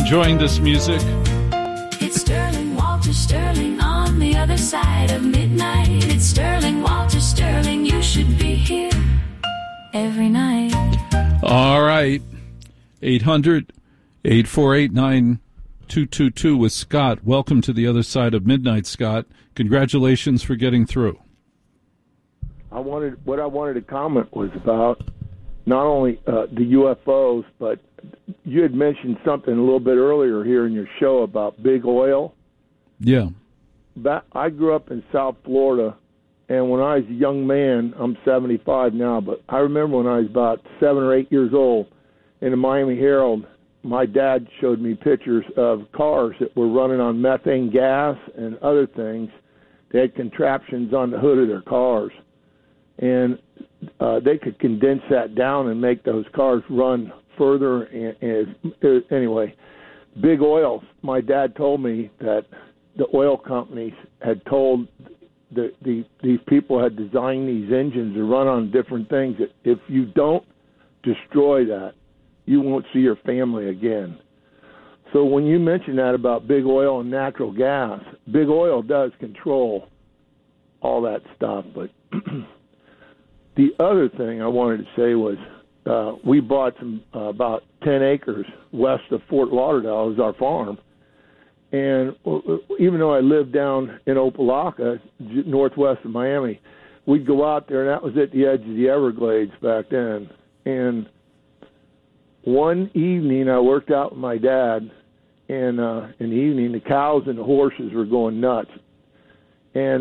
enjoying this music? It's Sterling, Walter Sterling, on the other side of midnight. It's Sterling, Walter Sterling, you should be here every night. All right. 800-848-9222 with Scott. Welcome to the other side of midnight, Scott. Congratulations for getting through. What I wanted to comment was about not only the UFOs, but you had mentioned something a little bit earlier here in your show about big oil. Yeah. I grew up in South Florida, and when I was a young man, I'm 75 now, but I remember when I was about 7 or 8 years old, in the Miami Herald, my dad showed me pictures of cars that were running on methane gas and other things. They had contraptions on the hood of their cars, and they could condense that down and make those cars run further. And anyway, big oil. My dad told me that the oil companies had told these people had designed these engines to run on different things. That if you don't destroy that, you won't see your family again. So when you mention that about big oil and natural gas, big oil does control all that stuff, but the other thing I wanted to say was we bought some about 10 acres west of Fort Lauderdale as our farm. And even though I lived down in Opelika, northwest of Miami, we'd go out there, and that was at the edge of the Everglades back then. And one evening I worked out with my dad, and in the evening the cows and the horses were going nuts. And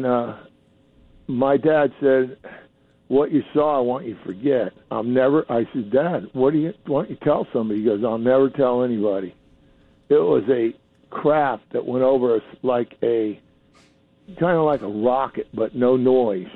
my dad said, "What you saw, I want you to forget." I said, "Dad, why don't you tell somebody?" He goes, "I'll never tell anybody." It was a craft that went over us kind of like a rocket, but no noise.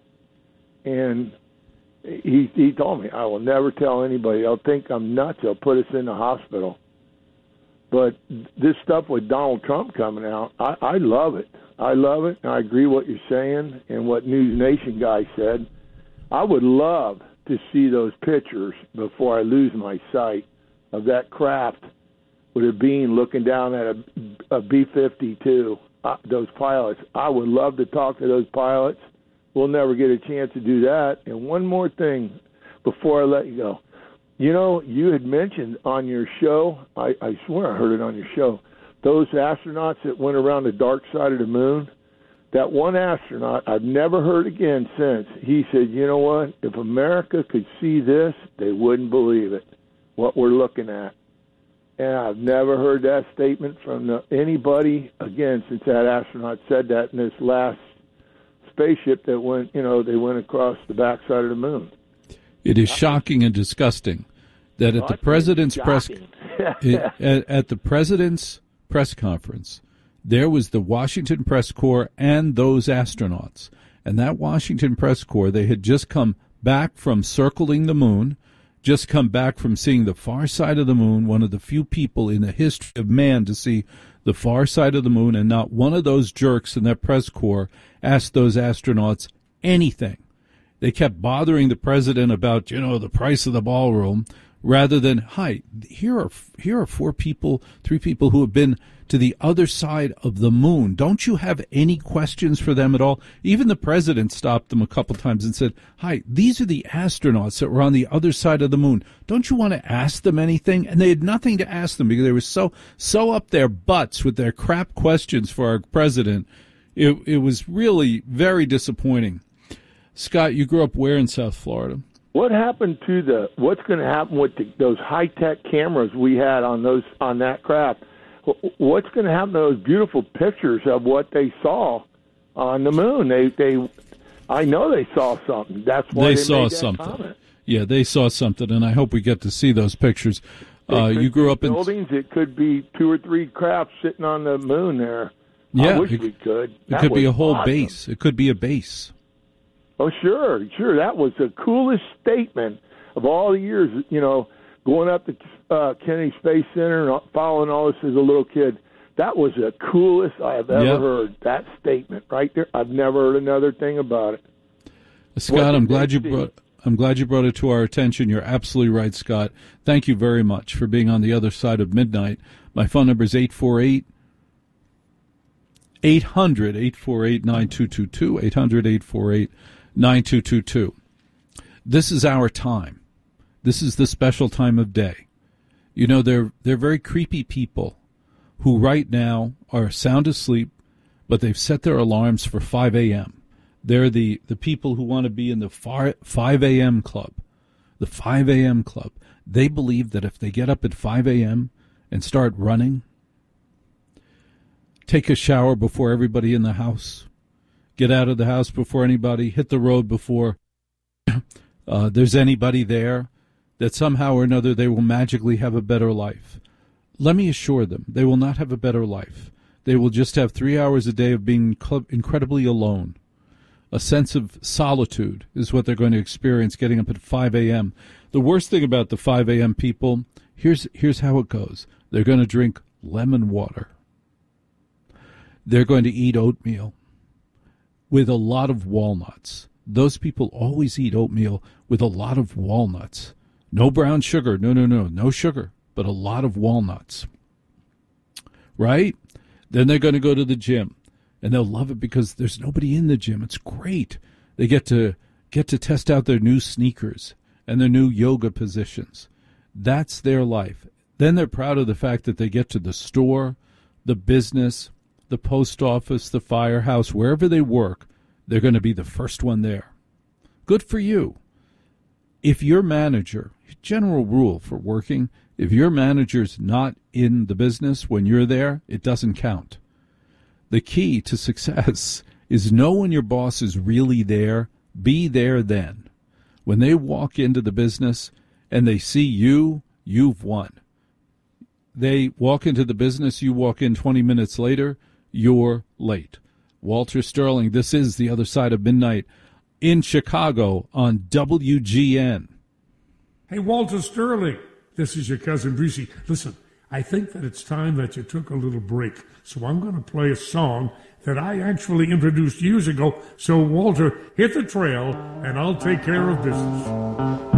And he told me, "I will never tell anybody. They'll think I'm nuts. They'll put us in the hospital." But this stuff with Donald Trump coming out, I love it. I love it, and I agree what you're saying and what News Nation guy said. I would love to see those pictures before I lose my sight of that craft with a beam looking down at a B-52, those pilots. I would love to talk to those pilots. We'll never get a chance to do that. And one more thing before I let you go. You know, you had mentioned on your show, I swear I heard it on your show, those astronauts that went around the dark side of the moon. That one astronaut, I've never heard again since, he said, "You know what, if America could see this, they wouldn't believe it, what we're looking at." And I've never heard that statement from anybody again since that astronaut said that in this last spaceship that went, they went across the backside of the moon. It is shocking and disgusting that at the president's at the president's press conference, there was the Washington Press Corps and those astronauts. And that Washington Press Corps, they had just come back from circling the moon, just come back from seeing the far side of the moon, one of the few people in the history of man to see the far side of the moon, and not one of those jerks in that press corps asked those astronauts anything. They kept bothering the president about, the price of the ballroom, rather than, "Hi, here are three people who have been to the other side of the moon. Don't you have any questions for them at all?" Even the president stopped them a couple times and said, "Hi, these are the astronauts that were on the other side of the moon. Don't you want to ask them anything?" And they had nothing to ask them because they were so up their butts with their crap questions for our president. It was really very disappointing. Scott, you grew up where in South Florida? What happened to what's going to happen with those high-tech cameras we had on that craft? What's going to happen to those beautiful pictures of what they saw on the moon? I know they saw something. That's why they saw something. Comment. Yeah, they saw something, and I hope we get to see those pictures. You grew up in buildings. It could be 2 or 3 crafts sitting on the moon there. Yeah, I wish we could. It could be a whole base. It could be a base. Oh, sure. That was the coolest statement of all the years, going up to Kennedy Space Center and following all this as a little kid. That was the coolest I have ever heard, that statement right there. I've never heard another thing about it. Scott, I'm glad you brought I'm glad you brought it to our attention. You're absolutely right, Scott. Thank you very much for being on the other side of midnight. My phone number is 848-800-848-9222, 800-848-9222. This is our time. This is the special time of day. You know, they're very creepy people who right now are sound asleep, but they've set their alarms for 5 a.m. They're the people who want to be in the 5 a.m. club. The 5 a.m. club. They believe that if they get up at 5 a.m. and start running, take a shower before everybody in the house, get out of the house before anybody, hit the road before there's anybody there, that somehow or another they will magically have a better life. Let me assure them, they will not have a better life. They will just have 3 hours a day of being incredibly alone. A sense of solitude is what they're going to experience getting up at 5 a.m. The worst thing about the 5 a.m. people, here's how it goes. They're going to drink lemon water. They're going to eat oatmeal with a lot of walnuts. Those people always eat oatmeal with a lot of walnuts. No brown sugar. No sugar, but a lot of walnuts. Right? Then they're going to go to the gym, and they'll love it because there's nobody in the gym. It's great. They get to test out their new sneakers and their new yoga positions. That's their life. Then they're proud of the fact that they get to the store, the business, the post office, the firehouse, wherever they work, they're going to be the first one there. Good for you. If your manager, general rule for working, if your manager's not in the business when you're there, it doesn't count. The key to success is know when your boss is really there, be there then. When they walk into the business and they see you, you've won. They walk into the business, you walk in 20 minutes later, you're late. Walter Sterling, this is The Other Side of Midnight in Chicago on WGN. Hey, Walter Sterling, this is your cousin Brucey. Listen, I think that it's time that you took a little break. So I'm going to play a song that I actually introduced years ago. So, Walter, hit the trail, and I'll take care of business.